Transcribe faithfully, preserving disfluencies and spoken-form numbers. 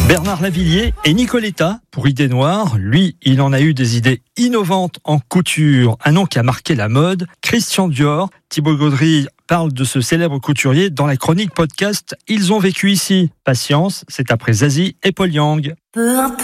Bernard Lavilliers et Nicoletta pour Idées Noires. Lui, il en a eu des idées innovantes en couture. Un nom qui a marqué la mode, Christian Dior. Thibaut Gaudry parle de ce célèbre couturier dans la chronique podcast Ils ont vécu ici. Patience, c'est après Zazie et Paul Yang. Peu importe